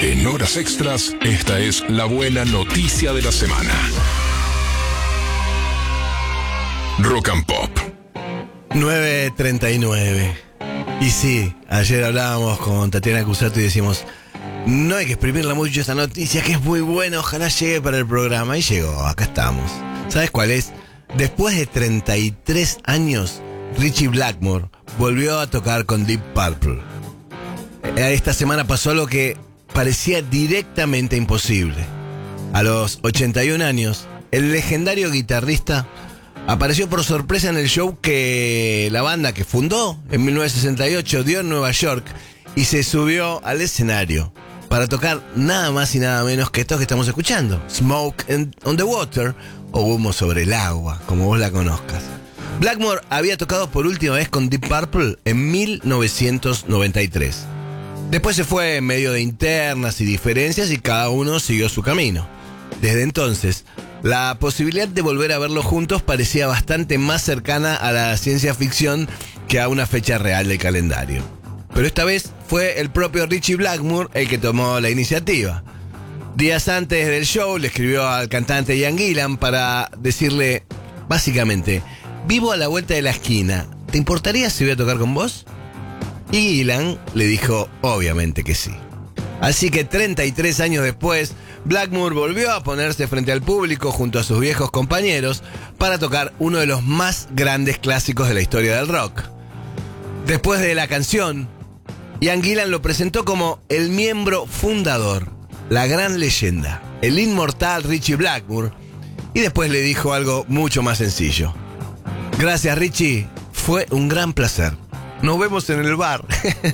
En horas extras, esta es la buena noticia de la semana. Rock and Pop. 9:39. Y sí, ayer hablábamos con Tatiana Cusato y decimos, no hay que exprimirla mucho esta noticia, que es muy buena, ojalá llegue para el programa. Y llegó, acá estamos. ¿Sabes cuál es? Después de 33 años, Ritchie Blackmore volvió a tocar con Deep Purple. Esta semana pasó lo que parecía directamente imposible. A los 81 años, el legendario guitarrista apareció por sorpresa en el show que la banda que fundó en 1968 dio en Nueva York y se subió al escenario para tocar nada más y nada menos que esto que estamos escuchando, Smoke on the Water, o Humo sobre el agua, como vos la conozcas. Blackmore había tocado por última vez con Deep Purple en 1993. Después se fue en medio de internas y diferencias y cada uno siguió su camino. Desde entonces, la posibilidad de volver a verlos juntos parecía bastante más cercana a la ciencia ficción que a una fecha real del calendario. Pero esta vez fue el propio Ritchie Blackmore el que tomó la iniciativa. Días antes del show le escribió al cantante Ian Gillan para decirle, básicamente, vivo a la vuelta de la esquina, ¿te importaría si voy a tocar con vos? Y Gillan le dijo obviamente que sí. Así que 33 años después, Blackmore volvió a ponerse frente al público junto a sus viejos compañeros para tocar uno de los más grandes clásicos de la historia del rock. Después de la canción, Ian Gillan lo presentó como el miembro fundador, la gran leyenda, el inmortal Ritchie Blackmore, y después le dijo algo mucho más sencillo. Gracias, Ritchie, fue un gran placer. Nos vemos en el bar.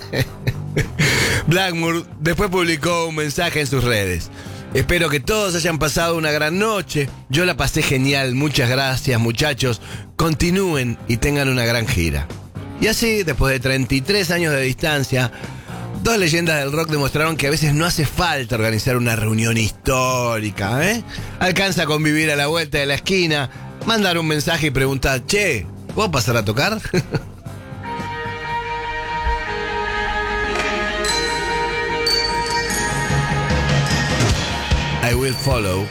Blackmore después publicó un mensaje en sus redes. Espero que todos hayan pasado una gran noche. Yo la pasé genial. Muchas gracias, muchachos. Continúen y tengan una gran gira. Y así, después de 33 años de distancia, dos leyendas del rock demostraron que a veces no hace falta organizar una reunión histórica, ¿eh? Alcanza a convivir a la vuelta de la esquina, mandar un mensaje y preguntar, che, ¿puedo pasar a tocar? I Will Follow